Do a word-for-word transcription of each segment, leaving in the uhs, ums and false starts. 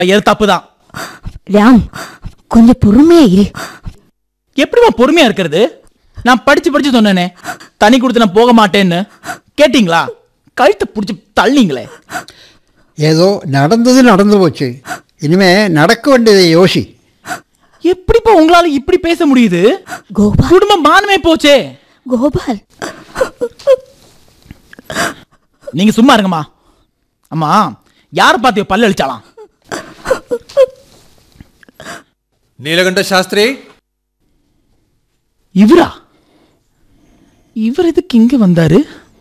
எது தப்புதான். ராம், கொஞ்சம் பொறுமையா இரு. எப்படிமா பொறுமையா இருக்கிறது? நான் படிச்சு படிச்சு சொன்னேனே தனி கொடுத்து நான் போக மாட்டேன்னு. கேட்டீங்களா? கழுத்தை பிடிச்சி தள்ளிங்களே. ஏதோ நடந்தது நடந்து போச்சு, இனிமே நடக்க வேண்டியதை யோசி. எப்படிப்பா உங்களால இப்படி பேச முடியுது? கோபால், குடும்பம் மானமே போச்சே. கோபால், நீங்க சும்மா இருங்கம்மா. அம்மா, யார பார்த்து பல்ல அழிச்சாலாம்? நீலகண்ட சாஸ்திரி. இவரா? இவர் எதுக்கு இங்க வந்தாரு?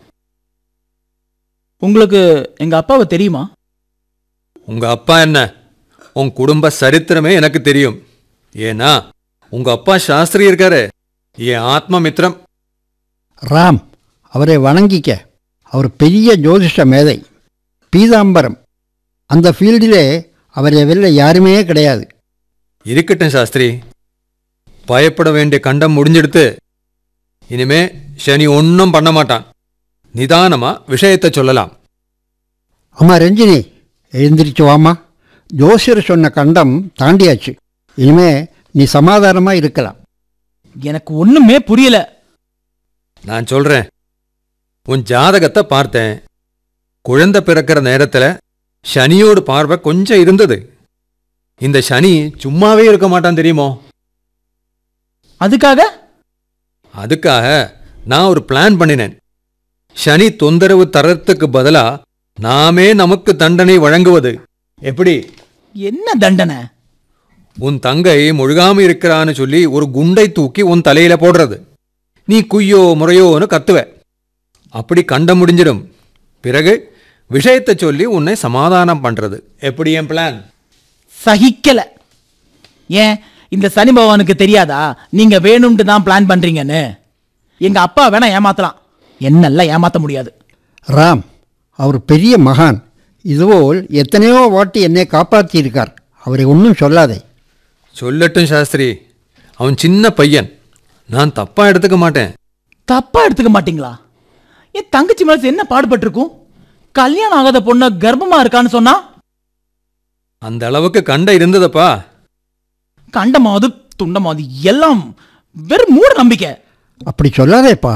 உங்களுக்கு எங்க அப்பாவை தெரியுமா? உங்க அப்பா என்ன, உன் குடும்ப சரித்திரமே எனக்கு தெரியும். ஏன்னா உங்க அப்பா சாஸ்திரி இருக்காரு, என் ஆத்ம மித்திரம். ராம், அவரை வணங்கிக்க. அவர் பெரிய ஜோதிஷ மேதை, பீதாம்பரம். அந்த ஃபீல்டிலே அவரை வெல்ல யாருமே கிடையாது. இருக்கட்டும் சாஸ்திரி, பயப்பட வேண்டிய கண்டம் முடிஞ்செடுத்து. இனிமே சனி ஒன்றும் பண்ண மாட்டான். நிதானமா விஷயத்தை சொல்லலாம். அம்மா ரஞ்சினி, எழுந்திரிச்சு வாமா. ஜோசியர் சொன்ன கண்டம் தாண்டியாச்சு. இனிமே நீ சமாதானமா இருக்கலாம். எனக்கு ஒண்ணுமே புரியல. நான் சொல்றேன். உன் ஜாதகத்தை பார்த்தேன். குழந்தை பிறக்கிற நேரத்துல சனியோடு பார்வை கொஞ்சம் இருந்தது. இந்த சனி சும்மாவே இருக்க மாட்டான் தெரியுமோ? அதுக்காக அதுக்காக நான் ஒரு பிளான் பண்ணினேன். சனி தொந்தரவு தரத்துக்கு பதிலா நாமே நமக்கு தண்டனை வழங்குவது எப்படி? என்ன தண்டனை? உன் தங்கை முழுகாம இருக்கிறான்னு சொல்லி ஒரு குண்டை தூக்கி உன் தலையில போடுறது. நீ குய்யோ முறையோன்னு கத்துவ. அப்படி கண்ட முடிஞ்சிடும். பிறகு விஷயத்தை சொல்லி உன்னை சமாதானம் பண்றது. எப்படி என் பிளான்? சகிக்கல. ஏன் இந்த சனி பகவானுக்கு தெரியாதா நீங்க வேணும்ட்டு தான் பிளான் பண்றீங்கன்னு? எங்க அப்பா வேணா ஏமாத்தலாம், என்னெல்லாம் ஏமாத்த முடியாது. ராம், அவர் பெரிய மகான். இதுபோல் எத்தனையோ வாட்டி என்னை காப்பாற்றியிருக்கார். அவரை ஒன்றும் சொல்லாதே. சொல்லட்டும் சாஸ்திரி, அவன் சின்ன பையன். நான் தப்பா எடுத்துக்க மாட்டேன். தப்பா எடுத்துக்க மாட்டீங்களா? என் தங்கச்சி மனசு என்ன பாடுபட்டிருக்கும்? கல்யாணம் ஆகாத பொண்ண கர்ப்பமா இருக்கான்னு சொன்னா? அந்த அளவுக்கு கண்ட இருந்ததப்பா. கண்டமாவது துண்டமாவது எல்லாம் வெறும் மூட நம்பிக்கை. அப்படி சொல்லாதேப்பா.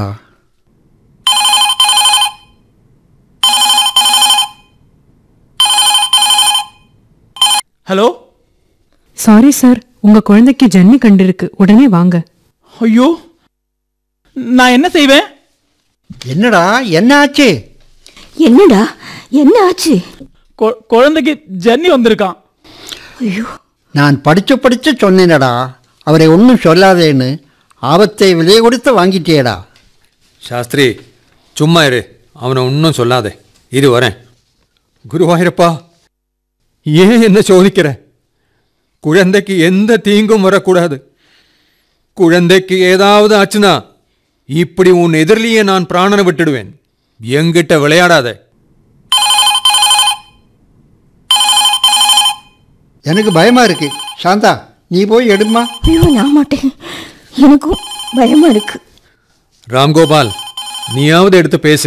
ஹலோ. சாரி சார், உங்க குழந்தைக்கு ஜன்னி கண்டிருக்கு, உடனே வாங்க. ஐயோ, நான் என்ன செய்வேன்? என்னடா, என்ன ஆச்சு? என்னடா, என்ன ஆச்சு? குழந்தைக்கு ஜன்னி வந்திருக்கான். ஐயோ, நான் படிச்சு படிச்சு சொன்னேனடா அவரை ஒன்றும் சொல்லாதேன்னு. ஆபத்தை விலை கொடுத்து வாங்கிட்டேடா. சாஸ்திரி, சும்மா இரு. அவனை ஒன்றும் சொல்லாதே. இது வரேன். குருவாயிரப்பா, ஏன் என்ன சோதிக்கிற? குழந்தைக்கு எந்த தீங்கும் வரக்கூடாது. குழந்தைக்கு ஏதாவது ஆச்சுன்னா இப்படி உன் எதிரிலேயே நான் பிராணனை விட்டுடுவேன். என்கிட்ட விளையாடாத. எனக்கு பயமா இருக்கு. சாந்தா, நீ போய் எடுமா. ஐயோ, நான் மாட்டேன், எனக்கும் பயமா இருக்கு. ராம்கோபால், நீயாவது எடுத்து பேசு.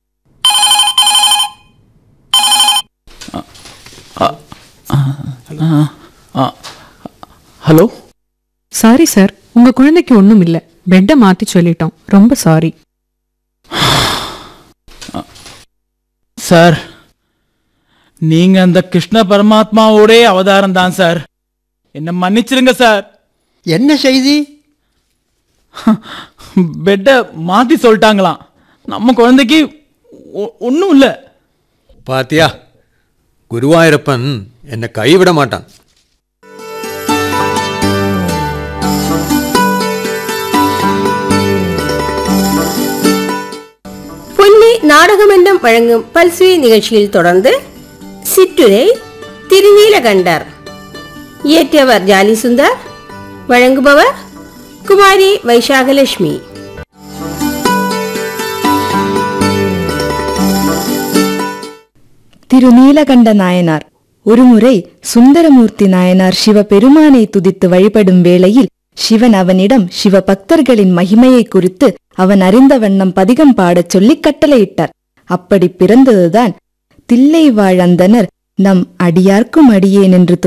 ஹலோ. சாரி சார், உங்க குழந்தைக்கு ஒண்ணும் இல்ல. பெட்டை மாத்தி சொல்லிட்டோம், ரொம்ப சாரி. சார், நீங்க அந்த கிருஷ்ண பரமாத்மாவோட அவதாரம் தான் சார். என்ன மன்னிச்சிருங்க சார். என்ன செய்தி? பெட்டை மாத்தி சொல்லிட்டாங்களாம். நம்ம குழந்தைக்கு ஒன்றும் இல்லை. பாத்தியா, குருவாயிரப்பன் என்னை கைவிட மாட்டான். பொன்னி நாடகமன்றம் வழங்கும் பல்சுவை நிகழ்ச்சியில் தொடர்ந்து சிற்றுரை திருநீலகண்டர். இயற்றியவர் ஜாலி சுந்தர். வழங்குபவர் குமாரி வைசாகலட்சுமி. திருநீலகண்ட நாயனார். ஒருமுறை சுந்தரமூர்த்தி நாயனார் சிவபெருமானை துதித்து வழிபடும் வேளையில் சிவன் அவனிடம் சிவ பக்தர்களின் மகிமையை குறித்து அவன் அறிந்த வண்ணம் பதிகம் பாடச் சொல்லி கட்டளையிட்டார். அப்படி பிறந்ததுதான் தில்லை வாழ்ந்தனர் நம் அடியார்க்கும் அடியேன் என்று